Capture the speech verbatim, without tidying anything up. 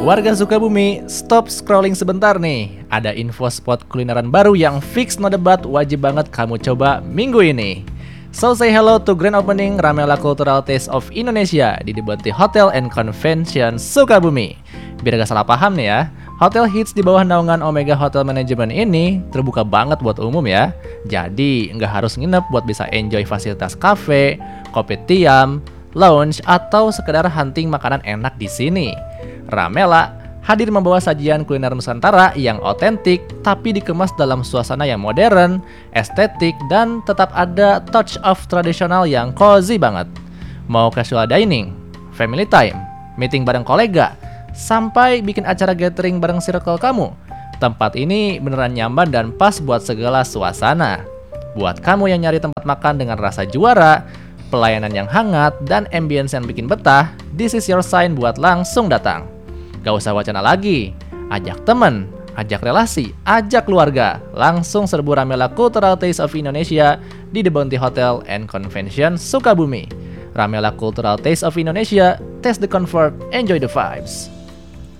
Warga Sukabumi, stop scrolling sebentar nih. Ada info spot kulineran baru yang fix no debat, wajib banget kamu coba minggu ini. So say hello to grand opening Ramela Cultural Taste of Indonesia di Debonti Hotel and Convention Sukabumi. Biar gak salah paham nih ya, hotel hits di bawah naungan Omega Hotel Management ini terbuka banget buat umum ya. Jadi nggak harus nginep buat bisa enjoy fasilitas cafe, kopi tiam, lounge, atau sekedar hunting makanan enak di sini. Ramela hadir membawa sajian kuliner Nusantara yang otentik tapi dikemas dalam suasana yang modern, estetik, dan tetap ada touch of tradisional yang cozy banget. Mau casual dining, family time, meeting bareng kolega, sampai bikin acara gathering bareng circle kamu, tempat ini beneran nyaman dan pas buat segala suasana. Buat kamu yang nyari tempat makan dengan rasa juara, pelayanan yang hangat, dan ambience yang bikin betah, this is your sign buat langsung datang. Gak usah wacana lagi, ajak temen, ajak relasi, ajak keluarga, langsung serbu Ramela Cultural Taste of Indonesia di Debonti Hotel and Convention Sukabumi. Ramela Cultural Taste of Indonesia, taste the comfort, enjoy the vibes.